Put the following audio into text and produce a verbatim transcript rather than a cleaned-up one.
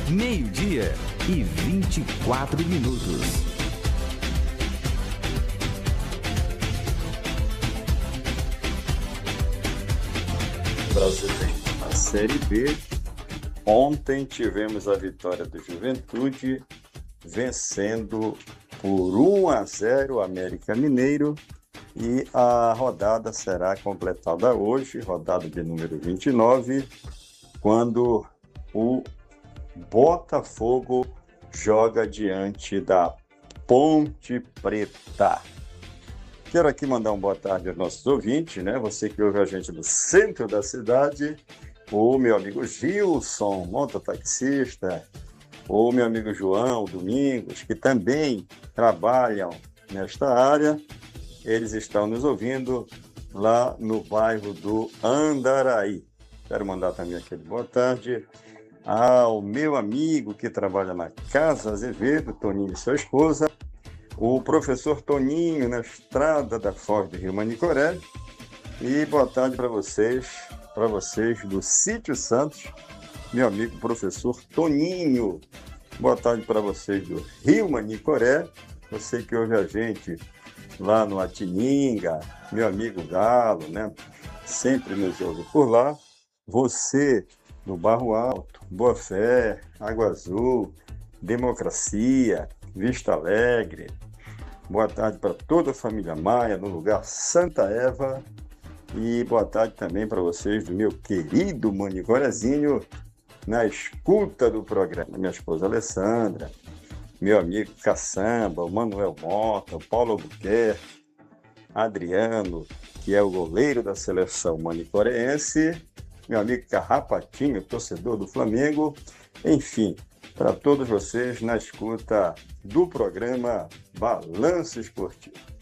Meio-dia e vinte e quatro minutos. Brasil tem a Série B. Ontem tivemos a vitória do Juventude, vencendo por um a zero o América Mineiro. E a rodada será completada hoje, rodada de número vinte e nove, quando o Botafogo joga diante da Ponte Preta. Quero aqui mandar uma boa tarde aos nossos ouvintes, né? Você que ouve a gente do centro da cidade, o meu amigo Gilson, mototaxista, o meu amigo João Domingos, que também trabalham nesta área. Eles estão nos ouvindo lá no bairro do Andaraí. Quero mandar também aquele boa tarde ao meu amigo que trabalha na Casa Azevedo, Toninho e sua esposa, o professor Toninho, na estrada da Foz do Rio Manicoré. E boa tarde para vocês, para vocês do Sítio Santos, meu amigo professor Toninho. Boa tarde para vocês do Rio Manicoré, você que ouve a gente lá no Atininga, meu amigo Galo, né? Sempre nos ouve por lá. Você no Barro Alto, Boa Fé, Água Azul, Democracia, Vista Alegre. Boa tarde para toda a família Maia, no lugar Santa Eva. E boa tarde também para vocês do meu querido Manicorezinho, na escuta do programa. Minha esposa Alessandra, meu amigo Caçamba, o Manuel Mota, o Paulo Albuquerque, Adriano, que é o goleiro da seleção manicoreense, meu amigo Carrapatinho, torcedor do Flamengo, enfim, para todos vocês na escuta do programa Balanço Esportivo.